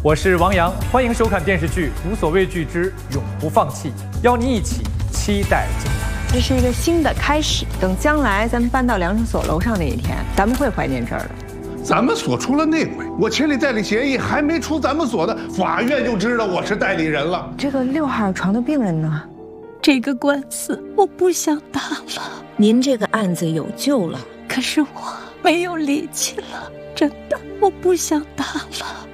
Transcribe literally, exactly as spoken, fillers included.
我是王阳，欢迎收看电视剧《无所畏惧之永不放弃》，邀您一起期待精彩。 这是一个新的开始，等将来咱们搬到梁生所楼上那一天，咱们会怀念这儿的。 咱们所出了内鬼，我签立代理协议还没出咱们所的，法院就知道我是代理人了。 这个六号床的病人呢？ 这个官司我不想打了。 您这个案子有救了， 可是我没有力气了，真的，我不想打了。